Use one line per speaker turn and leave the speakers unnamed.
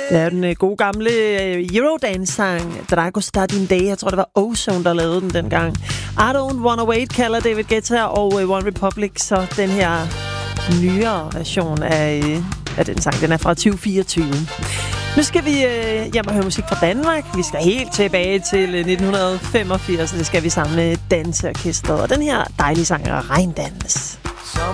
Det er den gode gamle Eurodance-sang, Dragostea din dag. Jeg tror, det var Ozone, der lavede den dengang. I Don't Wanna Wait kalder David Guetta og One Republic, så den her nyere version af den sang, den er fra 2024. Nu skal vi hjem og høre musik fra Danmark. Vi skal helt tilbage til 1985, og det skal vi sammen med Danseorkestret. Og den her dejlige sang er Regndans.